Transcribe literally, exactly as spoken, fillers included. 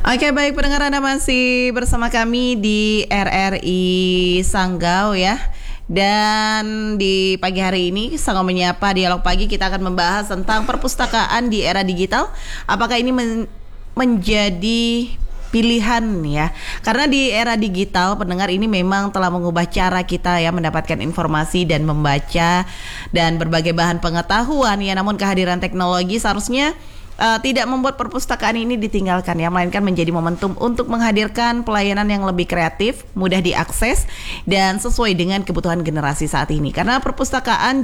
Oke, baik pendengar, Anda masih bersama kami di R R I Sanggau ya. Dan di pagi hari ini Sanggau Menyapa Dialog Pagi kita akan membahas tentang perpustakaan di era digital. Apakah ini men- menjadi pilihan ya, karena di era digital pendengar ini memang telah mengubah cara kita ya mendapatkan informasi dan membaca dan berbagai bahan pengetahuan ya. Namun kehadiran teknologi seharusnya Uh, tidak membuat perpustakaan ini ditinggalkan ya, melainkan menjadi momentum untuk menghadirkan pelayanan yang lebih kreatif, mudah diakses dan sesuai dengan kebutuhan generasi saat ini. Karena perpustakaan